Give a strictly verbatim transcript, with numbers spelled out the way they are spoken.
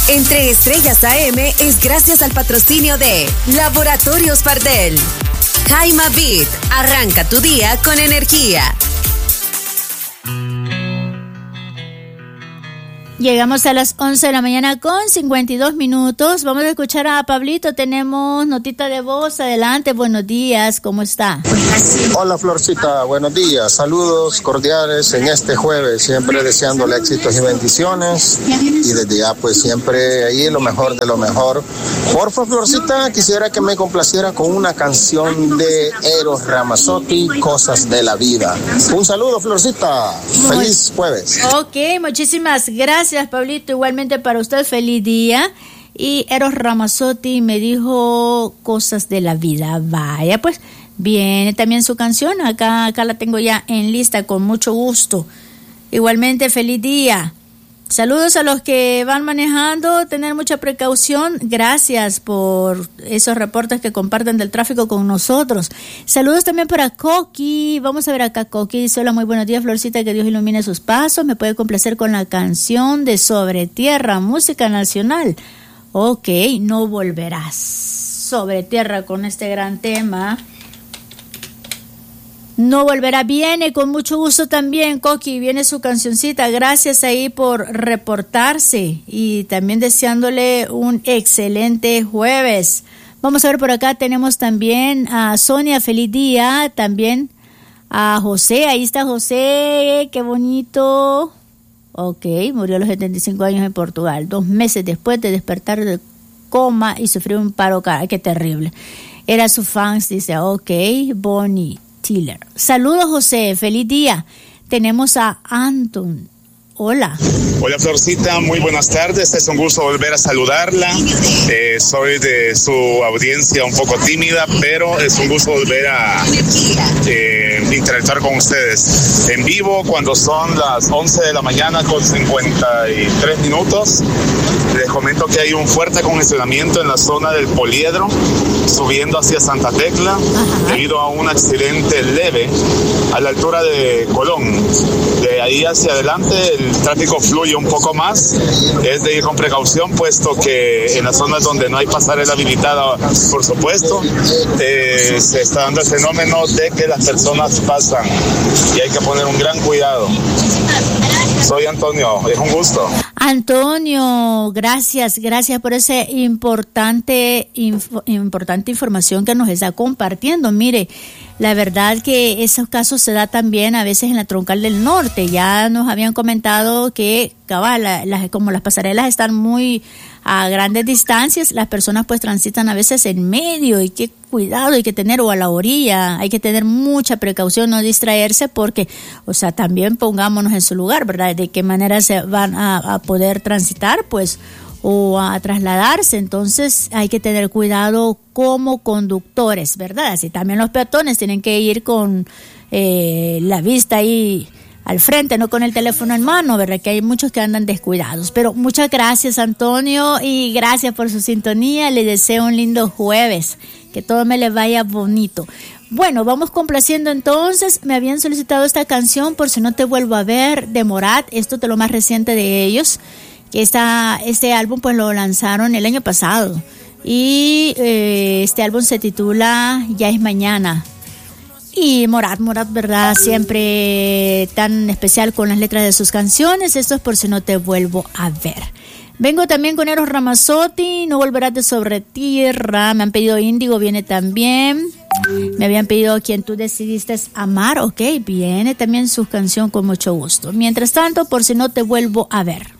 Entre Estrellas A M es gracias al patrocinio de Laboratorios Pardel. Jaima Beat, arranca tu día con energía. Llegamos a las once de la mañana con cincuenta y dos minutos. Vamos a escuchar a Pablito. Tenemos notita de voz. Adelante, buenos días. ¿Cómo está? Hola, Florcita. Buenos días. Saludos cordiales en este jueves. Siempre deseándole éxitos y bendiciones. Y desde ya, pues siempre ahí lo mejor de lo mejor. Porfa, Florcita, quisiera que me complaciera con una canción de Eros Ramazzotti, Cosas de la Vida. Un saludo, Florcita. Feliz jueves. Ok, muchísimas gracias. Gracias, Pablito. Igualmente para usted, feliz día. Y Eros Ramazzotti me dijo Cosas de la Vida. Vaya, pues viene también su canción. Acá, acá la tengo ya en lista con mucho gusto. Igualmente, feliz día. Saludos a los que van manejando, tener mucha precaución. Gracias por esos reportes que comparten del tráfico con nosotros. Saludos también para Coqui. Vamos a ver acá, Coqui dice: hola, muy buenos días, Florcita, que Dios ilumine sus pasos. Me puede complacer con la canción de Sobre Tierra, música nacional. Ok, no volverás. Sobre Tierra con este gran tema. No volverá, viene con mucho gusto también, Coqui, viene su cancioncita. Gracias ahí por reportarse y también deseándole un excelente jueves. Vamos a ver por acá, tenemos también a Sonia, feliz día, también a José, ahí está José, qué bonito. Ok, murió a los setenta y cinco años en Portugal, dos meses después de despertar de coma y sufrió un paro cardíaco, qué terrible. Era su fans, dice, ok, Bonnie Tiller. Saludos, José, feliz día. Tenemos a Anton. Hola. Hola, Florcita, muy buenas tardes. Es un gusto volver a saludarla. Eh, soy de su audiencia un poco tímida, pero es un gusto volver a eh, interactuar con ustedes en vivo cuando son las once de la mañana con cincuenta y tres minutos. Les comento que hay un fuerte congestionamiento en la zona del Poliedro, subiendo hacia Santa Tecla, Ajá. debido a un accidente leve a la altura de Colón. De ahí hacia adelante el tráfico fluye un poco más. Es de ir con precaución, puesto que en las zonas donde no hay pasarela habilitada, por supuesto, eh, se está dando el fenómeno de que las personas pasan y hay que poner un gran cuidado. Soy Antonio, es un gusto. Antonio, gracias, gracias por esa importante, info, importante información que nos está compartiendo. Mire, la verdad que esos casos se da también a veces en la troncal del norte. Ya nos habían comentado que cabal, la, la, como las pasarelas están muy a grandes distancias, las personas pues transitan a veces en medio, y qué cuidado hay que tener, o a la orilla, hay que tener mucha precaución, no distraerse, porque, o sea, también pongámonos en su lugar, ¿verdad? De qué manera se van a, a poder transitar, pues, o a trasladarse. Entonces hay que tener cuidado como conductores, ¿verdad? Así también los peatones tienen que ir con eh, la vista ahí al frente, no con el teléfono en mano, ¿verdad? Que hay muchos que andan descuidados. Pero muchas gracias, Antonio, y gracias por su sintonía. Les deseo un lindo jueves, que todo me le vaya bonito. Bueno, vamos complaciendo entonces. Me habían solicitado esta canción, Por Si No Te Vuelvo a Ver, de Morat. Esto es lo más reciente de ellos. Esta, este álbum pues lo lanzaron el año pasado. Y eh, este álbum se titula Ya es Mañana. Y Morat, Morat, ¿verdad? Siempre tan especial con las letras de sus canciones. Esto es Por Si No Te Vuelvo a Ver. Vengo también con Eros Ramazzotti, No Volverás de Sobre Tierra. Me han pedido Índigo, viene también. Me habían pedido Quien Tú Decidiste Amar. Ok, viene también su canción con mucho gusto. Mientras tanto, Por Si No Te Vuelvo a Ver.